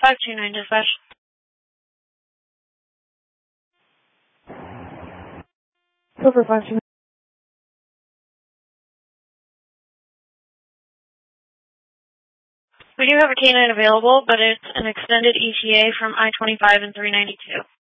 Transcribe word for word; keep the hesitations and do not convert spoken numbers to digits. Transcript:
five two nine dispatch. Silver five two nine. We do have a canine available, but it's an extended E T A from I twenty-five and three ninety-two.